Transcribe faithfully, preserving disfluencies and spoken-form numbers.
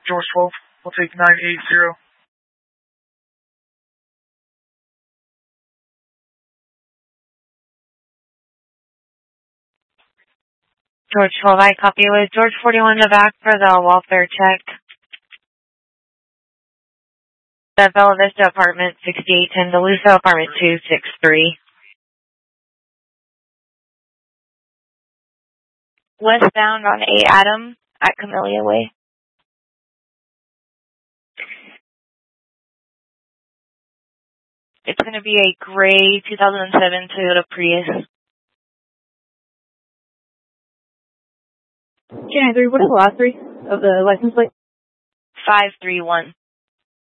George twelve, we'll take nine eight zero. George twelve, I copy with George forty-one in the back for the welfare check. The Bella Vista apartment sixty-eight ten, DeLuso apartment two six three. Westbound on A Adam at Camellia Way. It's going to be a gray two thousand seven Toyota Prius. J nine three, what is the last three of the license plate? five three one.